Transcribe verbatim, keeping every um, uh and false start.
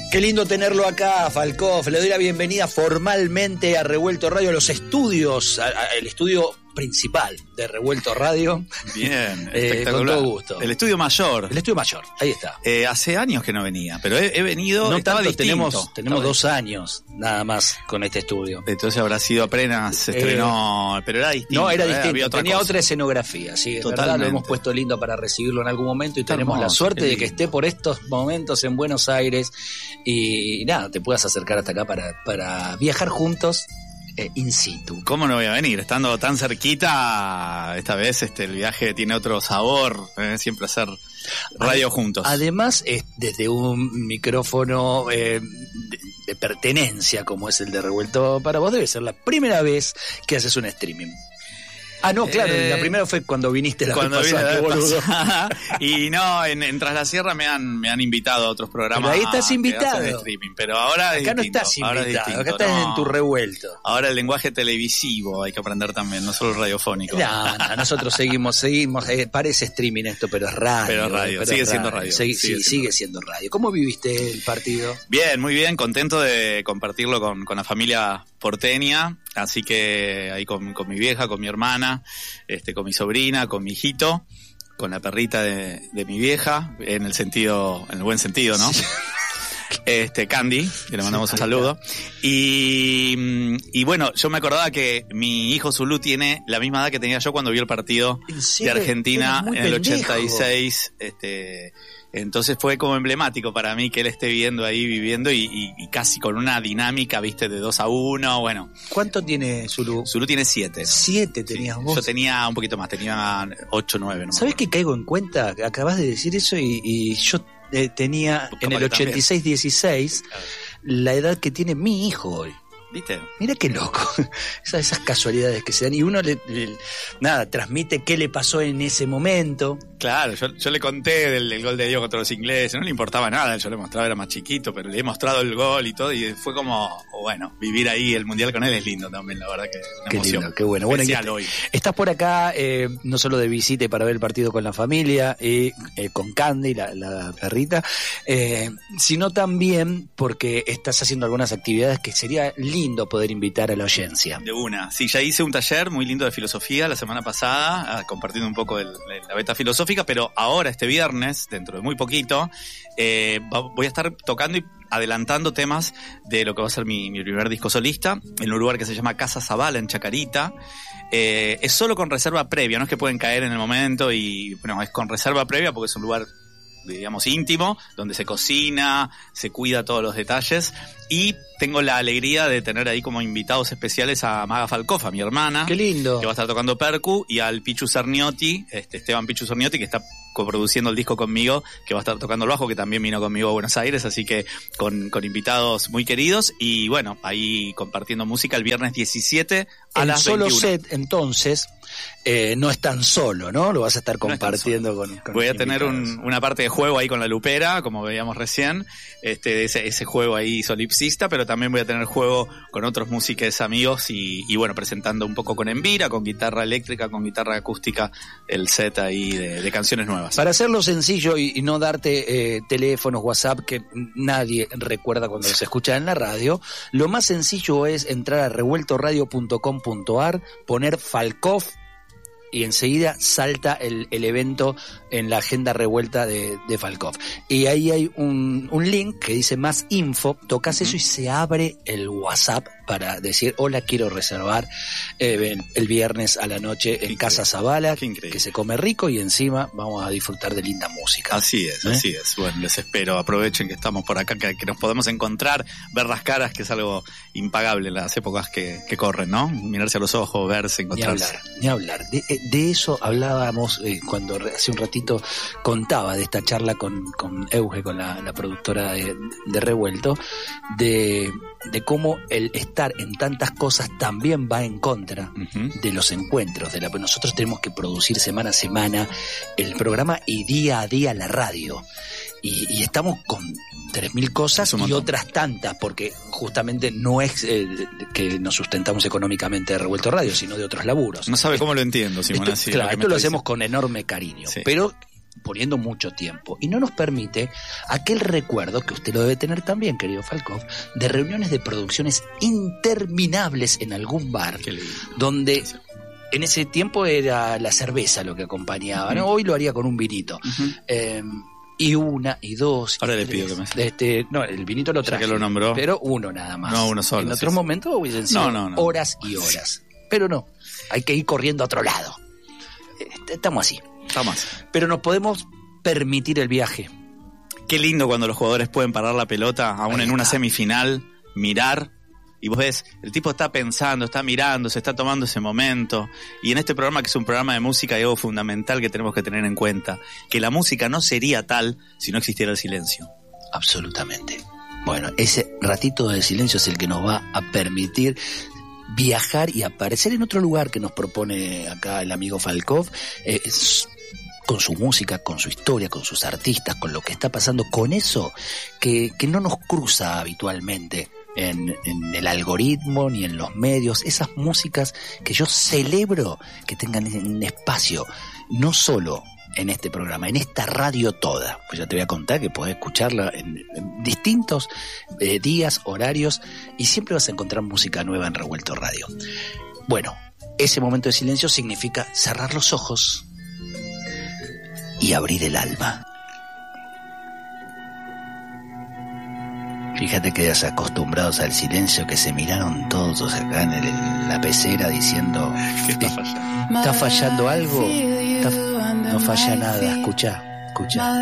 Qué lindo tenerlo acá, Falcoff. Le doy la bienvenida formalmente a Revuelto Radio, a los estudios, al estudio principal de Revuelto Radio. Bien, eh, espectacular. Con todo gusto. El estudio mayor. El estudio mayor, ahí está. Eh, hace años que no venía, pero he, he venido. No estaba tanto, distinto. tenemos, tenemos Estaba dos años nada más con este estudio. Entonces habrá sido apenas se estrenó, eh, pero era distinto. No, era eh, distinto, otra tenía cosa. otra escenografía, sí, es Totalmente. verdad, lo hemos puesto lindo para recibirlo en algún momento y Está tenemos hermoso, la suerte qué de que lindo. esté por estos momentos en Buenos Aires y, nada, te puedas acercar hasta acá para, para viajar juntos eh, in situ. ¿Cómo no voy a venir? Estando tan cerquita, esta vez este el viaje tiene otro sabor, eh, siempre hacer radio juntos. Además, es desde un micrófono eh, de, de pertenencia como es el de Revuelto para vos, debe ser la primera vez que haces un streaming. Ah, no, claro, Eh, la primera fue cuando viniste la Cuando vez vine pasada, la qué vez boludo. pasada. Y no, en, en Tras la Sierra me han, me han invitado a otros programas. Pero ahí estás que invitado. hacen streaming, pero ahora es Acá no distinto, estás ahora es invitado, acá distinto, estás no. en tu revuelto. Ahora el lenguaje televisivo hay que aprender también, no solo el radiofónico. No, no, nosotros seguimos, seguimos, eh, parece streaming esto, pero es radio. Pero es radio, pero sigue es siendo radio, Sigue, sigue sí, siendo sigue siendo radio. ¿Cómo viviste el partido? Bien, muy bien, contento de compartirlo con, con la familia porteña, así que ahí con, con mi vieja, con mi hermana, este, con mi sobrina, con mi hijito, con la perrita de, de mi vieja, en el sentido, en el buen sentido, ¿no? Sí. Este, Candy, que le mandamos Sí, un saludo. Y, y bueno, yo me acordaba que mi hijo Zulu tiene la misma edad que tenía yo cuando vi el partido ¿En de serio? Argentina Eres muy en el pendejo. ochenta y seis, este, entonces fue como emblemático para mí que él esté viendo ahí, viviendo y, y, y casi con una dinámica, viste, de dos a uno, bueno. ¿Cuánto tiene Zulu? Zulu tiene siete. Siete tenías Sí, vos. yo tenía un poquito más, tenía ocho, nueve. No me ¿Sabés acuerdo. que caigo en cuenta? Acabas de decir eso y, y yo eh, tenía Pues en capaz el que también. ochenta y seis dieciséis la edad que tiene mi hijo hoy. ¿Viste? Mira qué loco, esas, esas casualidades que se dan y uno le, le- nada, transmite qué le pasó en ese momento. Claro, yo, yo le conté del, del gol de Diego contra los ingleses, no le importaba nada, yo le mostraba, era más chiquito, pero le he mostrado el gol y todo, y fue como, bueno, vivir ahí el Mundial con él es lindo también, la verdad que una Qué emoción. lindo, qué bueno. Bueno, y Especial este- hoy. Estás por acá eh, no solo de visita y para ver el partido con la familia, y eh, con Candy, la, la perrita, eh, sino también porque estás haciendo algunas actividades que sería lindo poder invitar a la audiencia. De una. Sí, ya hice un taller muy lindo de filosofía la semana pasada, ah, compartiendo un poco el- la beta filosófica, pero ahora, este viernes, dentro de muy poquito, eh, va- voy a estar tocando y adelantando temas de lo que va a ser mi, mi primer disco solista, en un lugar que se llama Casa Zabala, en Chacarita. Eh, es solo con reserva previa, no es que pueden caer en el momento y, bueno, es con reserva previa porque es un lugar, digamos, íntimo, donde se cocina, se cuida todos los detalles, y tengo la alegría de tener ahí como invitados especiales a Maga Falcoff, a mi hermana, Qué lindo. que va a estar tocando percu, y al Pichu Cerniotti, este Esteban Pichu Cerniotti, que está coproduciendo el disco conmigo, que va a estar tocando el bajo, que también vino conmigo a Buenos Aires, así que con, con invitados muy queridos, y bueno, ahí compartiendo música el viernes diecisiete a El las solo veintiuno. set, entonces, eh, no es tan solo, ¿no? Lo vas a estar No es tan compartiendo con, con Voy a los tener invitados. un- una parte de juego ahí con la lupera, como veíamos recién, este, ese, ese juego ahí solipsista, pero también voy a tener juego con otros músicos amigos y, y bueno, presentando un poco con Envira, con guitarra eléctrica, con guitarra acústica, el set ahí de, de canciones nuevas. Para hacerlo sencillo y, y no darte eh, teléfonos, WhatsApp, que nadie recuerda cuando se escucha en la radio, lo más sencillo es entrar a revuelto radio punto com punto ar, poner Falcoff y enseguida salta el, el evento en la agenda revuelta de, de Falcoff. Y ahí hay un, un link que dice más info, tocas eso y se abre el WhatsApp para decir, hola, quiero reservar eh, el, el viernes a la noche en Increíble. Casa Zabala, Qué increíble. que se come rico y encima vamos a disfrutar de linda música. Así es, ¿Eh? así es. Bueno, les espero. Aprovechen que estamos por acá, que, que nos podemos encontrar, ver las caras, que es algo impagable en las épocas que, que corren, ¿no? Mirarse a los ojos, verse, Ni encontrarse. hablar, ni hablar. De, de eso hablábamos eh, cuando re- hace un ratito contaba de esta charla con, con Euge, con la, la productora de, de Revuelto, de, de cómo el estar en tantas cosas también va en contra Ujú. de los encuentros. De la, nosotros tenemos que producir semana a semana el programa y día a día la radio. Y, y estamos con tres mil cosas Es un y montón. otras tantas, porque justamente no es eh, que nos sustentamos económicamente de Revuelto Radio, sino de otros laburos. No sabe cómo lo entiendo, Simón. Esto, así, claro, lo que me esto lo está hacemos con enorme cariño, Sí. pero poniendo mucho tiempo y no nos permite aquel recuerdo, que usted lo debe tener también, querido Falkov, de reuniones de producciones interminables en algún bar, donde en ese tiempo era la cerveza lo que acompañaba, ¿no? Hoy lo haría con un vinito. Uh-huh. Eh, y una, y dos, Ahora y le tres. pido que me... Este, no, el vinito lo traje, que lo nombró. Pero uno nada más. No, uno solo. En otro sí, momento sí. hubiesen sido no, no, no. horas y horas. Pero no, hay que ir corriendo a otro lado. Estamos así. Estamos así. Pero nos podemos permitir el viaje. Qué lindo cuando los jugadores pueden parar la pelota, aún en una semifinal, mirar, y vos ves, el tipo está pensando, está mirando, se está tomando ese momento. Y en este programa, que es un programa de música, hay algo fundamental que tenemos que tener en cuenta, que la música no sería tal si no existiera el silencio. Absolutamente. Bueno, ese ratito de silencio es el que nos va a permitir viajar y aparecer en otro lugar que nos propone acá el amigo Falkov, eh, es, con su música, con su historia, con sus artistas, con lo que está pasando, con eso que, que no nos cruza habitualmente en, en el algoritmo ni en los medios, esas músicas que yo celebro que tengan un espacio, no solo en este programa, en esta radio toda. Pues ya te voy a contar que podés escucharla en, en distintos eh, días, horarios, y siempre vas a encontrar música nueva en Revuelto Radio. Bueno, ese momento de silencio significa cerrar los ojos y abrir el alma. Fíjate que desacostumbrados al silencio, que se miraron todos acá en, el, en la pecera diciendo: ¿qué está fallando? ¿Está fallando algo? Está, no falla nada, escuchá, escuchá.